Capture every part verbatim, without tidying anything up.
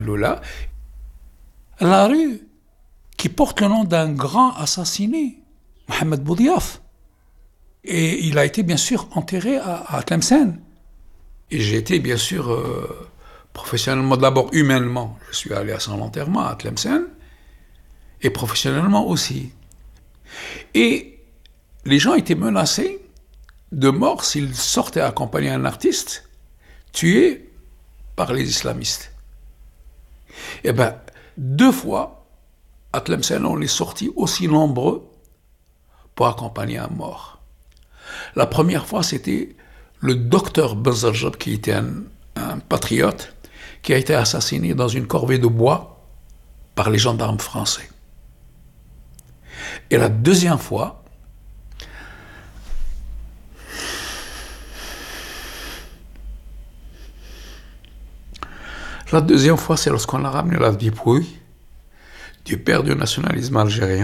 Lola, la rue qui porte le nom d'un grand assassiné, Mohamed Boudiaf. Et il a été bien sûr enterré à, à Tlemcen. Et j'ai été bien sûr euh, professionnellement, d'abord humainement, je suis allé à son enterrement à Tlemcen, et professionnellement aussi. Et les gens étaient menacés de mort s'ils sortaient accompagner un artiste tué par les islamistes. Eh bien, deux fois, à Tlemcen, on est sortis aussi nombreux pour accompagner un mort. La première fois, c'était le docteur Benzarjab, qui était un, un patriote, qui a été assassiné dans une corvée de bois par les gendarmes français. Et la deuxième fois, la deuxième fois, c'est lorsqu'on a ramené la dépouille du père du nationalisme algérien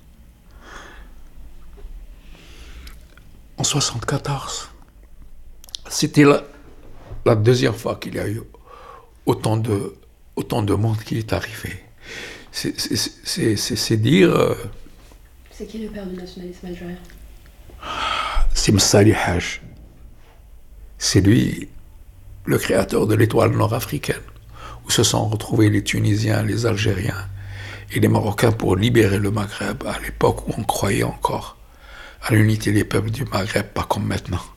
en soixante-quatorze. C'était la, la deuxième fois qu'il y a eu autant de, autant de monde qui est arrivé. C'est, c'est, c'est, c'est, c'est dire... Euh, c'est qui le père du nationalisme algérien? C'est Msali Haj. C'est lui, le créateur de l'étoile nord-africaine, où se sont retrouvés les Tunisiens, les Algériens et les Marocains pour libérer le Maghreb, à l'époque où on croyait encore à l'unité des peuples du Maghreb, pas comme maintenant.